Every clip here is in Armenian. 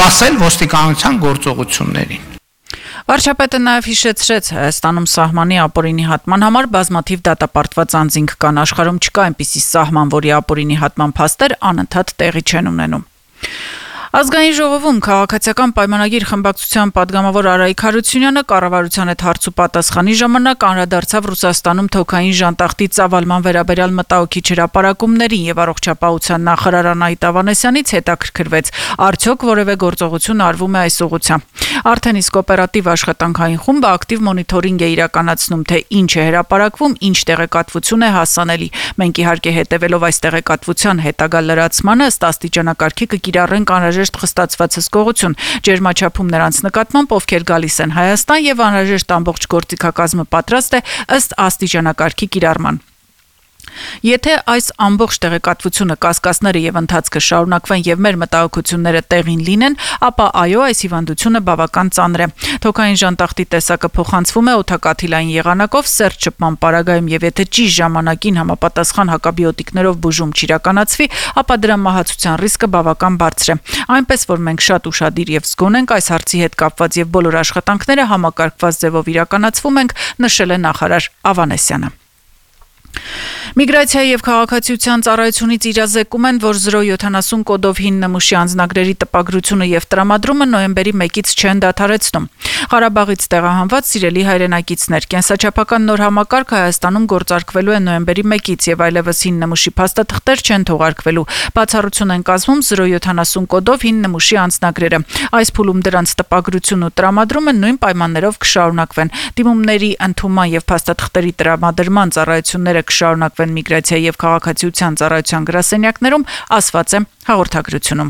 սպասել ոստիկանության գործողություններին։ Վարչապետը նաև հիշեցրեց, Հայաստանում սահմանի ապօրինի հատման համար բազմաթիվ դատապարտված անձինք կան, աշխարհում չկա այնպիսի սահման, որի ապօրինի հատման փաստեր անընդհատ տեղի չեն ունենում։ Ազգային ժողովում քաղաքացիական պայմանագիր խմբակցության падգամավոր Արայիկ Հարությունյանը կառավարության հետ հարց ու պատասխանի ժամանակ անդրադարձավ Ռուսաստանում թոքային ժանտախտի ծավալման վերաբերյալ մտահոգիչ հրապարակումներին եւ առողջապահության նախարար Անահիտ Ավանեսյանից հետաքրքրվեց, արդյոք որևէ գործողություն արվում է այս ուղղությամբ։ Արդեն իսկ օպերատիվ աշխատանքային խումբը ակտիվ մոնիթորինգ է իրականացնում, թե ինչ է հրապարակվում, ինչ տեղեկատվություն է հասանելի։ Մենք իհարկե հետևելով այս տեղեկատվության հետագա լրացմանը ըստ աստիճանակարգի կկիրառենք անհրաժեշտ խստացված հսկողություն, ջերմաչափում նրանց նկատմամբ, ովքեր գալիս են Հայաստան եւ անհրաժեշտ ամբողջ գործիքակազմը պատրաստ է ըստ աստիճանակարգի կիրառման։ Եթե այս ամբողջ տեղեկատվությունը, կասկածները եւ ընթացքը շարունակվեն եւ մեր մտահոգությունները տեղին լինեն, ապա այո, այս հիվանդությունը բավական ծանր է։ Թոքային ժանտախտի տեսակը փոխանցվում է օդակաթիլային եղանակով սերտ շփման պարագայում եւ եթե ճիշտ ժամանակին համապատասխան հակաբիոտիկներով բուժում չիրականացվի, ապա դրա մահացության ռիսկը բավական բարձր է։ Այնպես որ մենք շատ ուշադիր եւ զգոն ենք այս հարցի հետ կապված եւ բոլոր աշխատանքները համակարգված ձևով իրականացվում ենք, նշել է նախարար Ավանեսյանը։ Միգրացիայի եւ քաղաքացիության ծառայությունից իրազեկում են, որ 070 կոդով 5 նմուշի անձնագրերի տպագրությունը եւ տրամադրումը նոյեմբերի 1-ից չեն դադարեցնում։ Ղարաբաղից տեղահանված սիրելի հայրենակիցներ, կենսաչափական նոր համակարգ Հայաստանում գործարկվելու է նոյեմբերի 1-ից եւ այլևս 5 նմուշի փաստաթղթեր չեն թողարկվելու։ Բացառություն են կազմում 070 կոդով 5 նմուշի անձնագրերը։ Այս փուլում դրանց տպագրությունն ու տրամադրումը նույն պայմաններով կշարունակվեն։ Դիմումների ընդունման եւ փաստաթղթերի տրամադրման ծառայությունները կշարունակվեն Միգրացիայի եւ քաղաքացիության ծառայության գրասենյակներում, ասված է հաղորդագրությունում։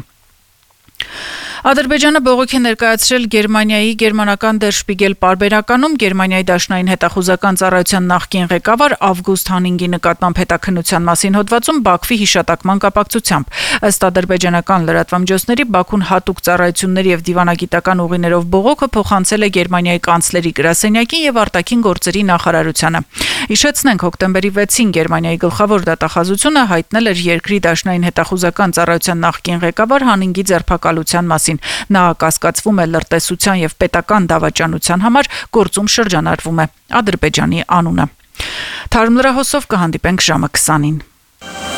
Ադրբեջանը բողոք է ներկայացրել Գերմանիայի գերմանական Der Spiegel պարբերականում Գերմանիայի դաշնային հետախուզական ծառայության նախկին ղեկավար Ավգուստ Հանինգի նկատմամբ հետաքննության մասին հոդվածում Բաքվի հիշատակման կապակցությամբ։ Ըստ ադրբեջանական լրատվամիջոցների Բաքուն հատուկ ծառայությունների եւ դիվանագիտական ուղիներով բողոքը փոխանցել է Գերմանիայի կանցլերի գրասենյակին եւ արտաքին գործերի նախարարությանը։ Հիշեցնենք, հոկտեմբերի 6-ին Գերմանիայի գլխավոր դատախազությունը հայտնել էր երկրի դաշնային հետախուզական ծառայության նախկին ղեկավար Հանինգի ձերբակալության մասին։ Նա կասկածվում է լրտեսության եւ պետական դավաճանության համար, գործում շրջանառվում է Ադրբեջանի անունը։ Թարմ լրահոսով կհանդիպենք ժամը 20-ին։